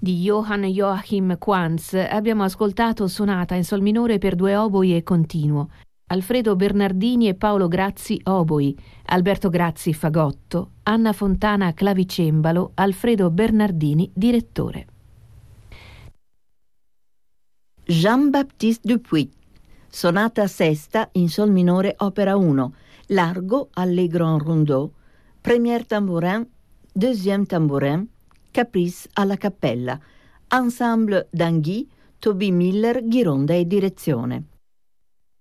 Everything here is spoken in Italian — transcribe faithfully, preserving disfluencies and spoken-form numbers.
Di Johann Joachim Quantz abbiamo ascoltato sonata in sol minore per due oboi e continuo, Alfredo Bernardini e Paolo Grazzi oboi, Alberto Grazzi fagotto, Anna Fontana clavicembalo, Alfredo Bernardini direttore. Jean-Baptiste Dupuy, sonata sesta in sol minore opera uno, largo allegro en rondeau, premier tambourin, deuxième tambourin, caprice alla cappella, ensemble d'Anghi, Toby Miller, ghironda e direzione.